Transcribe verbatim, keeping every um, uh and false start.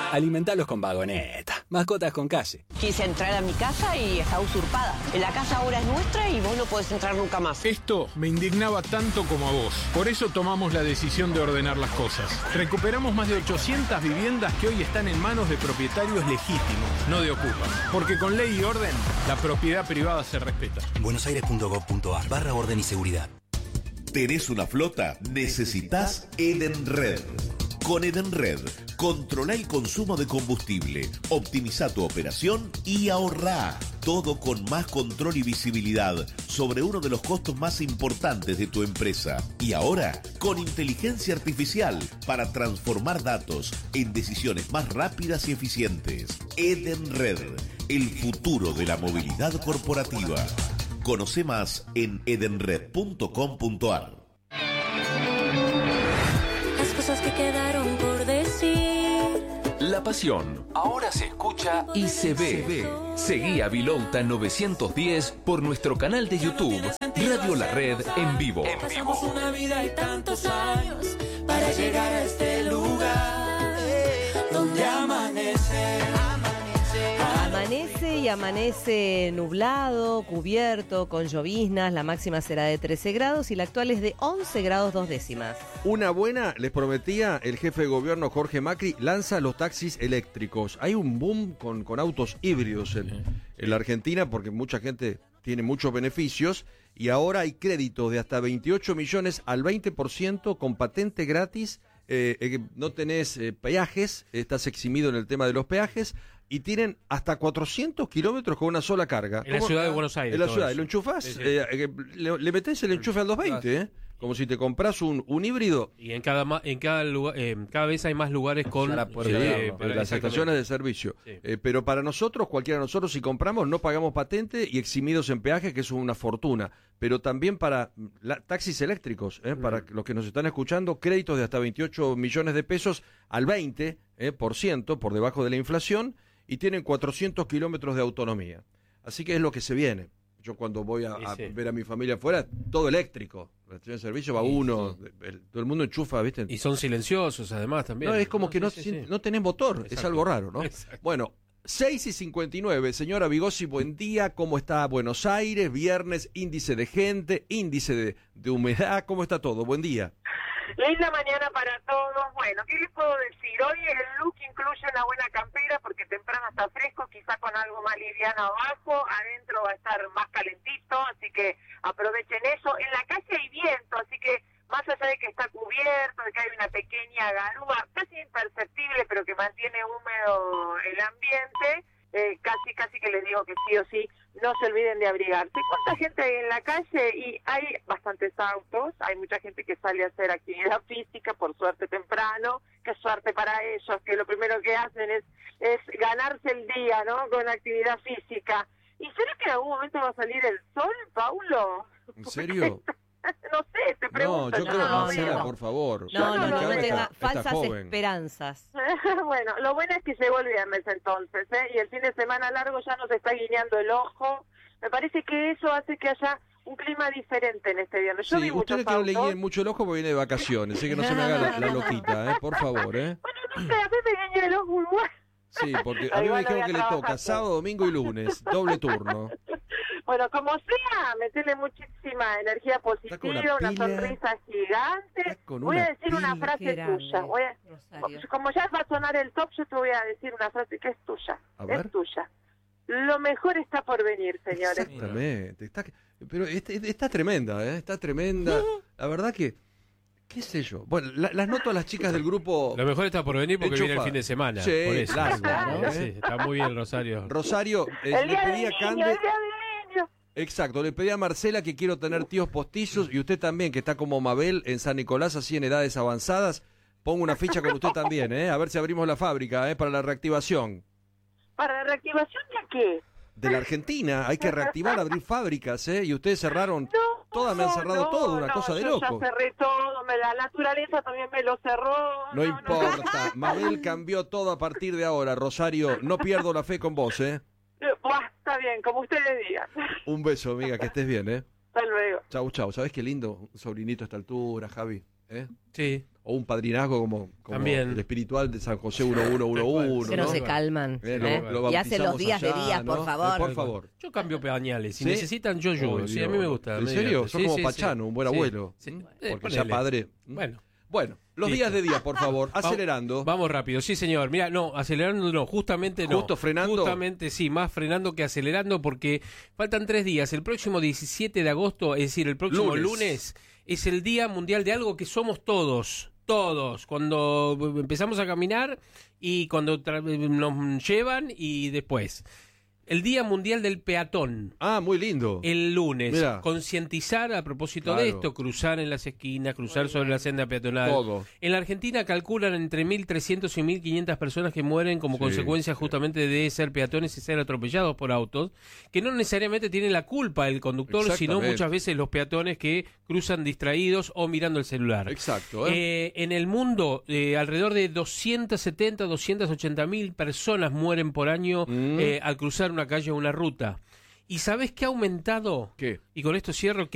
Alimentalos con Vagoneta. Mascotas con calle. Quise entrar a mi casa y está usurpada. La casa ahora es nuestra y vos no podés entrar nunca más. Esto me indignaba tanto como a vos. Por eso tomamos la decisión de ordenar las cosas. Recuperamos más de ochocientas viviendas que hoy están en manos de propietarios legítimos, no de ocupas. Porque con ley y orden, la propiedad privada se respeta. buenosaires.gov.ar barra orden y seguridad. ¿Tenés una flota? Necesitas Edenred. Con Edenred, controla el consumo de combustible, optimiza tu operación y ahorrá. Todo con más control y visibilidad sobre uno de los costos más importantes de tu empresa. Y ahora, con inteligencia artificial para transformar datos en decisiones más rápidas y eficientes. Edenred, el futuro de la movilidad corporativa. Conoce más en edenred punto com punto a r. Las cosas que quedaron por decir. La pasión ahora se escucha y se ve. Seguí a Vilouta novecientos diez por nuestro canal de YouTube Radio La Red en vivo. Pasamos una vida y tantos años para llegar a este lugar donde amanece. Amanece y amanece nublado, cubierto, con lloviznas. La máxima será de trece grados y la actual es de once grados dos décimas. Una buena, les prometía el jefe de gobierno Jorge Macri, lanza los taxis eléctricos. Hay un boom con, con autos híbridos en, en la Argentina porque mucha gente tiene muchos beneficios y ahora hay créditos de hasta veintiocho millones al veinte por ciento con patente gratis. Eh, eh, no tenés eh, peajes, estás eximido en el tema de los peajes y tienen hasta cuatrocientos kilómetros con una sola carga. En la ciudad de Buenos Aires. En la ciudad, eso. lo enchufás, sí, sí. Eh, eh, le, le metés el enchufe al doscientos veinte, ¿eh? Como si te compras un, un híbrido. Y en cada ma- en cada lugar, eh, cada vez hay más lugares con Para poder, eh, para las estaciones de servicio. Sí. Eh, pero para nosotros, cualquiera de nosotros, si compramos, no pagamos patente y eximidos en peaje, que es una fortuna. Pero también para la, taxis eléctricos, ¿eh? Mm. Para los que nos están escuchando, créditos de hasta veintiocho millones de pesos al veinte eh, por ciento, por debajo de la inflación, y tienen cuatrocientos kilómetros de autonomía. Así que es lo que se viene. Yo cuando voy a, a sí. ver a mi familia afuera, todo eléctrico. La estación de servicio va sí, uno, sí. El, todo el mundo enchufa, ¿viste? Y son silenciosos además también. No, es como no, que no, sí, sí. no tenés motor, Exacto. Es algo raro, ¿no? Exacto. Bueno, seis y cincuenta y nueve, señora Vigossi, buen día, ¿cómo está Buenos Aires? Viernes, índice de gente, índice de, de humedad, ¿cómo está todo? Buen día. Linda mañana para todos. Bueno, ¿qué les puedo decir? Hoy el look incluye una buena campera porque temprano está fresco, quizá con algo más liviano abajo, adentro va a estar más calentito, así que aprovechen eso. En la calle hay viento, así que más allá de que está cubierto, de que hay una pequeña garúa, casi imperceptible, pero que mantiene húmedo el ambiente, eh, casi casi que les digo que sí o sí, no se olviden de abrigarse. ¿Cuánta gente hay en la calle? Y hay bastantes autos, hay mucha gente que sale a hacer actividad física, por suerte temprano, qué suerte para ellos, que lo primero que hacen es, es ganarse el día, ¿no?, con actividad física. ¿Y será que en algún momento va a salir el sol, Paulo? ¿En serio? No sé, te pregunto. No, yo creo que no, Marcela, no. por favor. No, no, no, no, no tenga está, falsas está joven. esperanzas. Bueno, lo bueno es que llegó el viernes entonces, ¿eh? Y el fin de semana largo ya nos está guiñando el ojo. Me parece que eso hace que haya un clima diferente en este viernes. Yo sí, vi usted que no le guíen mucho el ojo porque viene de vacaciones, así que no se me haga la, la loquita, ¿eh? Por favor, ¿eh? Bueno, no sé, a mí me guiña el ojo igual. Sí, porque a mí me dijeron que le toca sábado, domingo y lunes, doble turno. Bueno, como sea, meterle muchísima energía positiva, una, una sonrisa gigante. Voy a decir una frase tuya. Voy a, como ya va a sonar el top, yo te voy a decir una frase que es tuya. Es tuya. Lo mejor está por venir, señores. Exactamente. Está, pero está, está tremenda, ¿eh? Está tremenda. La verdad que... ¿Qué sé yo? Bueno, la, las noto a las chicas del grupo. Lo mejor está por venir porque Enchufa. viene el fin de semana. Sí, por eso, largo, ¿no? ¿eh? Sí, está muy bien, Rosario. Rosario, eh, el le día pedí a del Cande. niño, el día del niño. Exacto, le pedí a Marcela que quiero tener tíos postizos y usted también, que está como Mabel en San Nicolás, así en edades avanzadas. Pongo una ficha con usted también, ¿eh? A ver si abrimos la fábrica, ¿eh? Para la reactivación. ¿Para la reactivación de qué? De la Argentina, hay que reactivar, abrir fábricas, ¿eh? Y ustedes cerraron, no, todas me han cerrado no, todo, una no, cosa de yo loco. Ya cerré todo, me, la naturaleza también me lo cerró. No, no importa, no. Mabel cambió todo a partir de ahora, Rosario, no pierdo la fe con vos, ¿eh? Buah, está bien, como ustedes digan. Un beso, amiga, que estés bien, ¿eh? Hasta luego. Chau, chau, ¿sabés qué lindo? Un sobrinito a esta altura, Javi, ¿eh? Sí. o un padrinazgo como, como También. el espiritual de San José uno uno uno uno. Pero ¿no? se calman. Eh, ¿eh? lo- lo Y hacen los bautizamos días de allá, días, por ¿no? favor. Eh, por favor. Yo cambio pañales. Si ¿Sí? necesitan, yo ayudo. Ay, Sí, a mí Dios. me gusta. ¿En me serio? divierte. Sos Sí, como sí, Pachano, sí. un buen Sí. abuelo. Sí. ¿Mm? Eh, Porque ya ponele. padre. ¿Mm? Bueno. Bueno, los Listo. días de día, por favor, acelerando. Vamos rápido, sí señor. Mira, no, acelerando no, justamente no. Justo frenando. Justamente sí, más frenando que acelerando porque faltan tres días. El próximo diecisiete de agosto, es decir, el próximo Lunes. lunes, es el Día Mundial de algo que somos todos. Todos. Cuando empezamos a caminar y cuando tra- nos llevan y después. El Día Mundial del Peatón. Ah, muy lindo. El lunes, Mirá. concientizar a propósito Claro. de esto, cruzar en las esquinas, cruzar sobre la senda peatonal. Todo. En la Argentina calculan entre mil trescientas y mil quinientas personas que mueren como Sí, consecuencia sí. justamente de ser peatones y ser atropellados por autos, que no necesariamente tienen la culpa el conductor, sino Exactamente. muchas veces los peatones que cruzan distraídos o mirando el celular. Exacto, ¿eh? Eh, en el mundo, eh, alrededor de doscientas setenta, doscientas ochenta mil personas mueren por año Mm. eh, al cruzar una calle o una ruta. ¿Y sabés qué ha aumentado? ¿Qué? Y con esto cierro, que